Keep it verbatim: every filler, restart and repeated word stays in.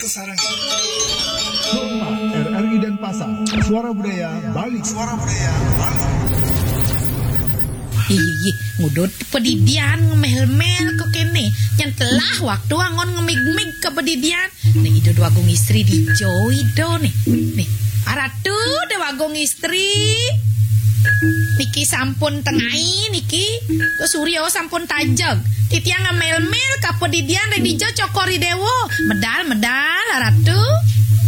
sarang. Hormat R R I Denpasar, Suara Budaya Bali. Suara Budaya Bali. Iya, ngudut pedidian ngemel-mel ke kene. Yang telah waktu angon ngemig-mig ke pedidian. Nih itu dua agung istri di Joido nih. Nih, aratu dua agung istri. Niki sampun tengai niki. Ke Suryo sampun tajag. Titiang ngemel-mel ke pedidian rek dijo cokori dewo. Medal-medal aratu.